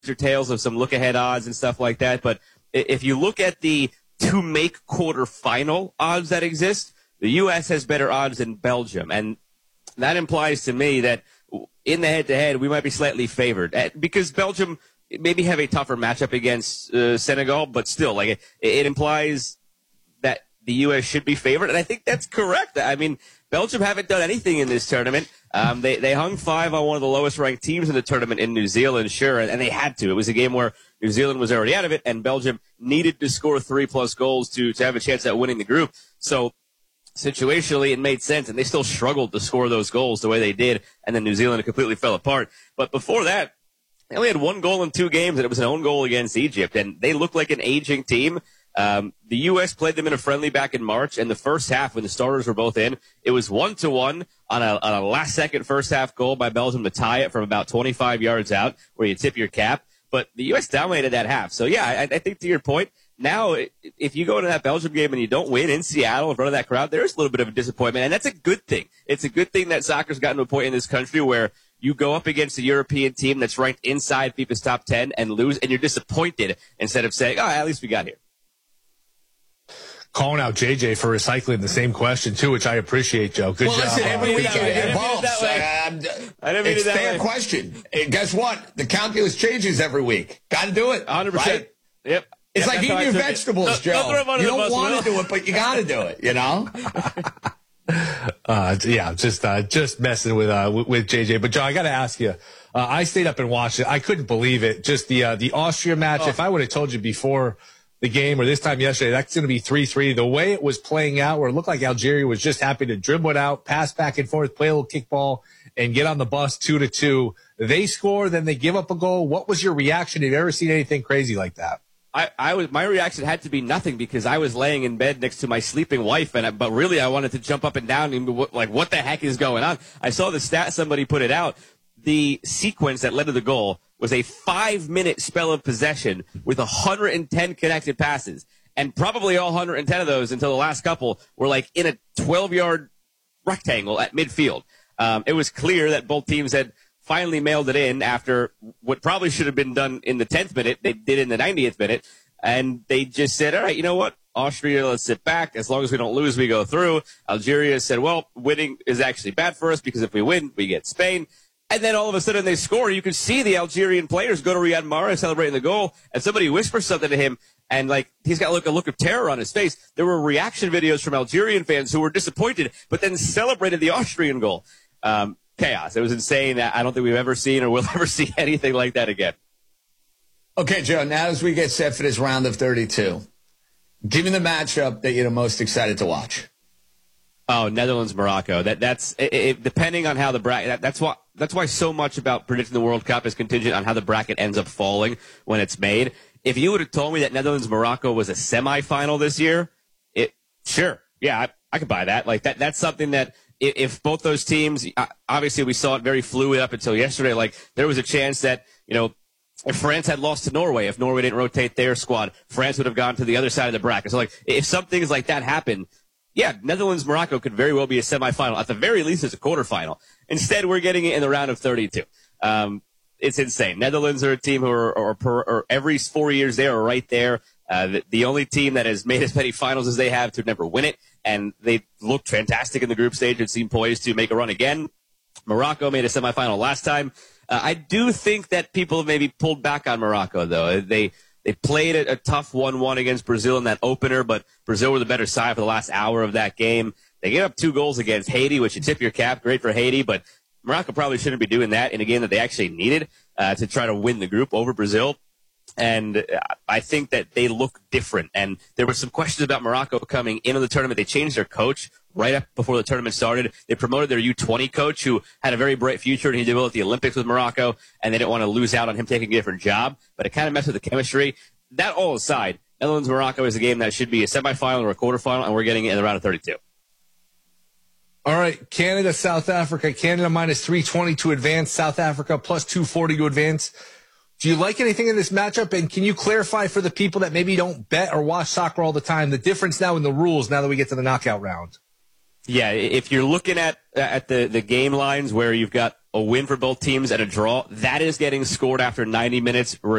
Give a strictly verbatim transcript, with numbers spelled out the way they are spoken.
or tails of some look-ahead odds and stuff like that. But if you look at the to-make quarterfinal odds that exist, the U S has better odds than Belgium. And that implies to me that in the head-to-head, we might be slightly favored. Because Belgium maybe have a tougher matchup against uh, Senegal, but still, like it, it implies that the U S should be favored. And I think that's correct. I mean, Belgium haven't done anything in this tournament. Um, they, they hung five on one of the lowest-ranked teams in the tournament in New Zealand, sure, and, and they had to. It was a game where New Zealand was already out of it, and Belgium needed to score three-plus goals to, to have a chance at winning the group. So situationally, it made sense, and they still struggled to score those goals the way they did, and then New Zealand completely fell apart. But before that, they only had one goal in two games, and it was an own goal against Egypt, and they looked like an aging team. Um, the U S played them in a friendly back in March, and the first half, when the starters were both in, it was one to one on a, on a last-second first-half goal by Belgium to tie it from about twenty-five yards out, where you tip your cap. But the U S dominated that half. So, yeah, I, I think to your point, now if you go into that Belgium game and you don't win in Seattle in front of that crowd, there's a little bit of a disappointment, and that's a good thing. It's a good thing that soccer's gotten to a point in this country where you go up against a European team that's ranked inside FIFA's top ten and lose, and you're disappointed instead of saying, oh, at least we got here. Calling out J J for recycling the same question, too, which I appreciate, Joe. Good well, job. Listen, every week it evolves. I didn't mean it's it that fair way. question. And guess what? The calculus changes every week. Got to do it. one hundred percent. Right? Yep. It's Yep, like eating your vegetables, no, Joe. no, you don't want to do it, but you got to do it, you know? uh, yeah, just uh, just messing with uh, with J J. But, Joe, I got to ask you. Uh, I stayed up and watched it. I couldn't believe it. Just the uh, the Austria match. Oh. If I would have told you before the game or this time yesterday, that's going to be three three. The way it was playing out, where it looked like Algeria was just happy to dribble it out, pass back and forth, play a little kickball, and get on the bus two to two. They score, then they give up a goal. What was your reaction? Have you ever seen anything crazy like that? I, I was my reaction had to be nothing because I was laying in bed next to my sleeping wife, and I, but really I wanted to jump up and down and what, like what the heck is going on? I saw the stat somebody put it out. The sequence that led to the goal was a five-minute spell of possession with one hundred ten connected passes. And probably all one hundred ten of those until the last couple were like in a twelve-yard rectangle at midfield. Um, it was clear that both teams had finally mailed it in after what probably should have been done in the tenth minute. They did in the ninetieth minute. And they just said, all right, you know what? Austria, let's sit back. As long as we don't lose, we go through. Algeria said, well, winning is actually bad for us because if we win, we get Spain. And then all of a sudden they score. You can see the Algerian players go to Riyad Mahrez celebrating the goal, and somebody whispers something to him, and like he's got look, a look of terror on his face. There were reaction videos from Algerian fans who were disappointed, but then celebrated the Austrian goal. Um, chaos. It was insane. I don't think we've ever seen or will ever see anything like that again. Okay, Joe, now as we get set for this round of thirty-two, give me the matchup that you're the most excited to watch. Oh, Netherlands, Morocco. That that's it, it, depending on how the bracket. That, that's why that's why so much about predicting the World Cup is contingent on how the bracket ends up falling when it's made. If you would have told me that Netherlands, Morocco was a semifinal this year, it sure, yeah, I, I could buy that. Like that, that's something that if, if both those teams, obviously we saw it very fluid up until yesterday. Like there was a chance that you know. If France had lost to Norway, if Norway didn't rotate their squad, France would have gone to the other side of the bracket. So, like, if some things like that happen, yeah, Netherlands, Morocco could very well be a semifinal. At the very least, it's a quarterfinal. Instead, we're getting it in the round of thirty-two. Um, it's insane. Netherlands are a team who are, are, are, are every four years they are right there. Uh, the, the only team that has made as many finals as they have to never win it, and they looked fantastic in the group stage and seem poised to make a run again. Morocco made a semifinal last time. Uh, I do think that people have maybe pulled back on Morocco, though. They they played a, a tough one one against Brazil in that opener, but Brazil were the better side for the last hour of that game. They gave up two goals against Haiti, which you tip your cap. Great for Haiti, but Morocco probably shouldn't be doing that in a game that they actually needed uh, to try to win the group over Brazil. And I think that they look different. And there were some questions about Morocco coming into the tournament. They changed their coach right up before the tournament started. They promoted their U twenty coach, who had a very bright future, and he did well at the Olympics with Morocco, and they didn't want to lose out on him taking a different job. But it kind of messed with the chemistry. That all aside, Netherlands-Morocco is a game that should be a semifinal or a quarterfinal, and we're getting it in the round of thirty-two. All right, Canada, South Africa. Canada minus three twenty to advance. South Africa plus two forty to advance. Do you like anything in this matchup? And can you clarify for the people that maybe don't bet or watch soccer all the time, the difference now in the rules now that we get to the knockout round? Yeah, if you're looking at at the, the game lines where you've got a win for both teams and a draw, that is getting scored after ninety minutes.